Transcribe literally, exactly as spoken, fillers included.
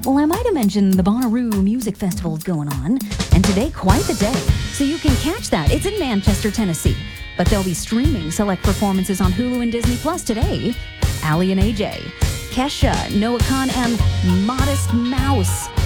Well, I might have mentioned the Bonnaroo Music Festival is going on, and today quite the day. So you can catch that. It's in Manchester, Tennessee. But they'll be streaming select performances on Hulu and Disney Plus today. Ally and A J, Kesha, Noah Khan, and Modest Mouse.